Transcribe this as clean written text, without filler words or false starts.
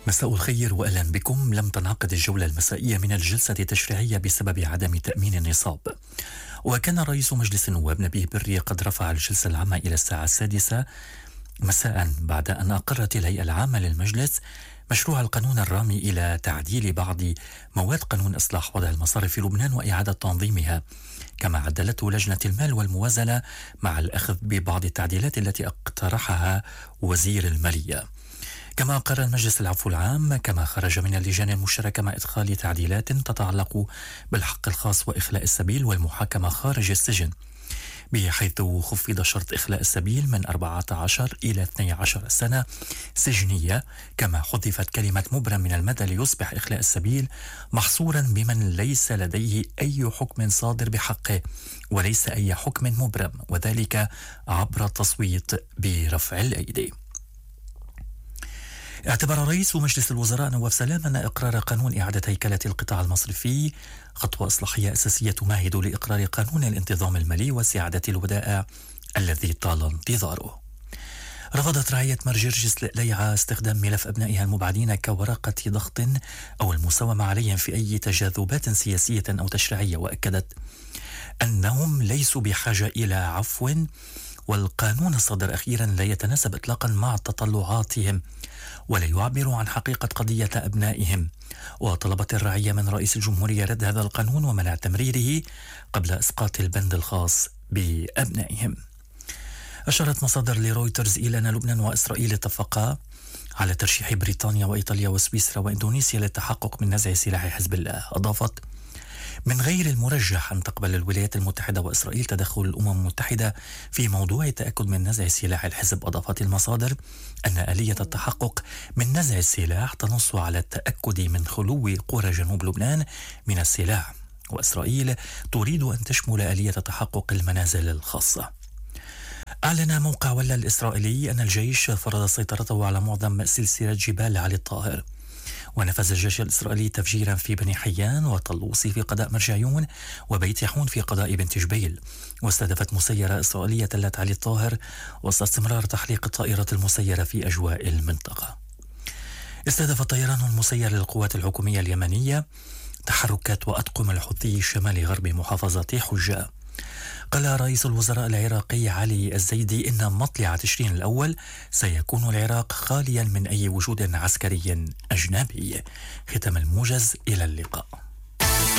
مساء الخير وأهلا بكم. لم تنعقد الجولة المسائية من الجلسة التشريعية بسبب عدم تأمين النصاب، وكان رئيس مجلس النواب نبيه بري قد رفع الجلسة العامة إلى الساعة 6 مساء بعد أن أقرت الهيئة العامة للمجلس مشروع القانون الرامي إلى تعديل بعض مواد قانون إصلاح وضع المصارف في لبنان وإعادة تنظيمها، كما عدلته لجنة المال والموازنة مع الأخذ ببعض التعديلات التي اقترحها وزير المالية. كما أقر المجلس العفو العام كما خرج من اللجان المشتركة مع إدخال تعديلات تتعلق بالحق الخاص وإخلاء السبيل والمحاكمة خارج السجن، بحيث خفض شرط إخلاء السبيل من 14 إلى 12 سنة سجنية، كما حذفت كلمة مبرم من المدى ليصبح إخلاء السبيل محصورا بمن ليس لديه أي حكم صادر بحقه وليس أي حكم مبرم، وذلك عبر التصويت برفع الأيدي. اعتبر رئيس مجلس الوزراء نواف سلام أن إقرار قانون إعادة هيكلة القطاع المصرفي خطوة إصلاحية أساسية تمهد لإقرار قانون الانتظام المالي وسعادة الودائع الذي طال انتظاره. رفضت رعاية مرجرجس ليعة استخدام ملف أبنائها المبعدين كورقة ضغط أو المساومة عليهم في أي تجاذبات سياسية أو تشريعية، وأكدت أنهم ليسوا بحاجة إلى عفو، والقانون الصادر أخيرا لا يتناسب إطلاقا مع تطلعاتهم ولا يعبر عن حقيقة قضية أبنائهم. وطلبت الرعية من رئيس الجمهورية رد هذا القانون ومنع تمريره قبل إسقاط البند الخاص بأبنائهم. أشارت مصادر لرويترز إلى أن لبنان وإسرائيل اتفقا على ترشيح بريطانيا وإيطاليا وسويسرا وإندونيسيا للتحقق من نزع سلاح حزب الله. أضافت: من غير المرجح أن تقبل الولايات المتحدة وإسرائيل تدخل الأمم المتحدة في موضوع التأكد من نزع سلاح الحزب. أضافت المصادر أن آلية التحقق من نزع السلاح تنص على التأكد من خلو قرى جنوب لبنان من السلاح، وإسرائيل تريد أن تشمل آلية تحقق المنازل الخاصة. أعلن موقع ولا الإسرائيلي أن الجيش فرض سيطرته على معظم سلسلة جبال علي الطاهر، ونفذ الجيش الإسرائيلي تفجيرا في بني حيان وطلوسي في قضاء مرجعيون وبيت يحون في قضاء بنت جبيل، واستهدفت مسيرة إسرائيلية تلة علي الطاهر وسط استمرار تحليق الطائرات المسيرة في أجواء المنطقة. استهدف الطيران المسير للقوات الحكومية اليمنية تحركات وأطقم الحوثي شمال غرب محافظة حجة. قال رئيس الوزراء العراقي علي الزيدي إن مطلع تشرين الأول سيكون العراق خاليا من أي وجود عسكري أجنبي. ختم الموجز، إلى اللقاء.